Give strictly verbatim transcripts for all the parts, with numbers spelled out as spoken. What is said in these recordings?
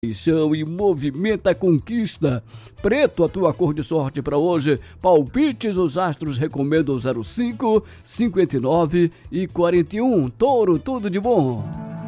paixão e movimenta a conquista. Preto, a tua cor de sorte para hoje. Palpites, os astros recomendam zero cinco, cinquenta e nove e quarenta e um. Touro, tudo de bom.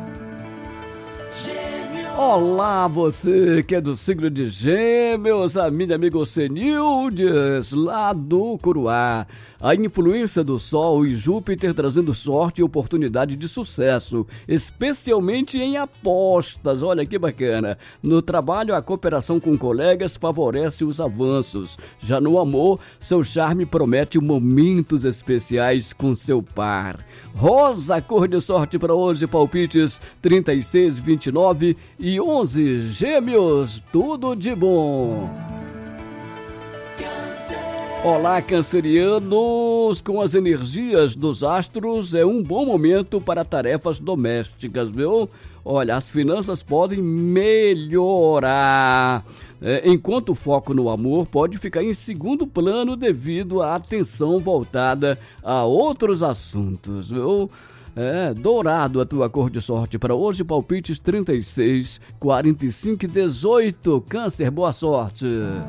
Olá, você que é do signo de Gêmeos, a minha amiga Ocenildes, lá do Curuá. A influência do Sol e Júpiter trazendo sorte e oportunidade de sucesso, especialmente em apostas. Olha que bacana. No trabalho, a cooperação com colegas favorece os avanços. Já no amor, seu charme promete momentos especiais com seu par. Rosa, cor de sorte para hoje, palpites trinta e seis, vinte e nove e onze. Gêmeos, tudo de bom. Olá, cancerianos, com as energias dos astros é um bom momento para tarefas domésticas, viu? Olha, as finanças podem melhorar, é, enquanto o foco no amor pode ficar em segundo plano devido à atenção voltada a outros assuntos, viu? É, dourado, a tua cor de sorte para hoje, palpites trinta e seis, quarenta e cinco e dezoito. Câncer, boa sorte.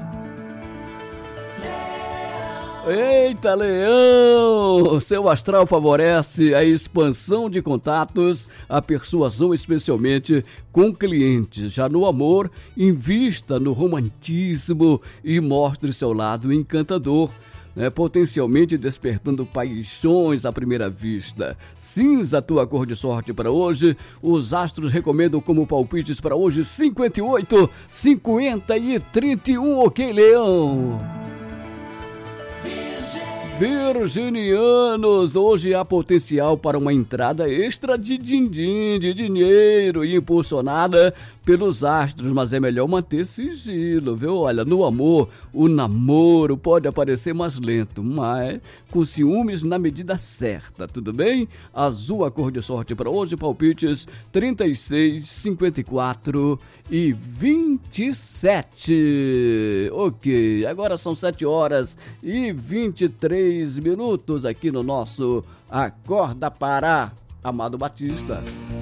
Eita, Leão! Seu astral favorece a expansão de contatos, a persuasão especialmente com clientes. Já no amor, invista no romantismo e mostre seu lado encantador, né, potencialmente despertando paixões à primeira vista. Cinza, tua cor de sorte para hoje. Os astros recomendam como palpites para hoje cinquenta e oito, cinquenta e trinta e um. Ok, Leão? Virginianos, hoje há potencial para uma entrada extra de din-din, de dinheiro, impulsionada pelos astros, mas é melhor manter sigilo, viu? Olha, no amor, o namoro pode aparecer mais lento, mas com ciúmes na medida certa, tudo bem? Azul, a cor de sorte para hoje, palpites trinta e seis, cinquenta e quatro e vinte e sete. Ok, agora são sete horas e vinte e três minutos aqui no nosso Acorda Pará, Amado Batista.